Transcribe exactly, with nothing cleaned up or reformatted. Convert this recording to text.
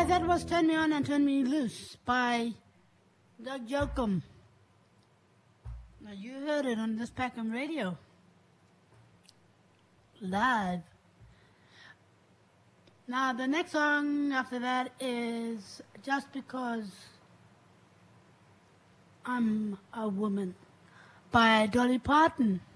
That was Turn Me On and Turn Me Loose by Doug Jokum. Now, you heard it on this Packham Radio. Live. Now, the next song after that is Just Because I'm a Woman by Dolly Parton.